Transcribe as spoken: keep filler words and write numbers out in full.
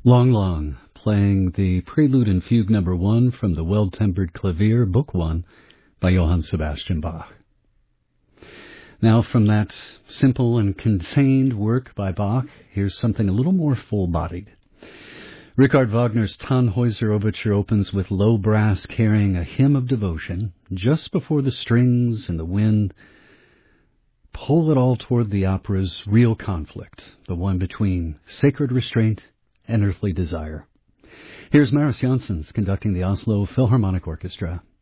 Long Long, playing the Prelude and Fugue number one from the Well-Tempered Clavier, Book One, by Johann Sebastian Bach. Now, from that simple and contained work by Bach, here's something a little more full-bodied. Richard Wagner's Tannhäuser Overture opens with low brass carrying a hymn of devotion, just before the strings and the wind pull it all toward the opera's real conflict, the one between sacred restraint and earthly desire. Here's Maris Janssens conducting the Oslo Philharmonic Orchestra.